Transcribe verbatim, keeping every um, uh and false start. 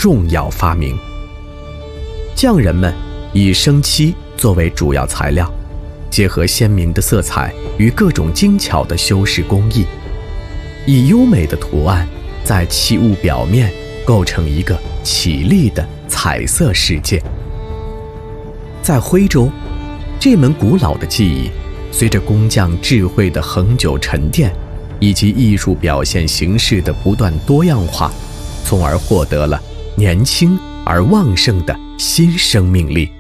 重要发明。匠人们以生漆作为主要材料，结合鲜明的色彩与各种精巧的修饰工艺，以优美的图案在器物表面构成一个绮丽的彩色世界。在徽州，这门古老的技艺随着工匠智慧的恒久沉淀，以及艺术表现形式的不断多样化，从而获得了年轻而旺盛的新生命力。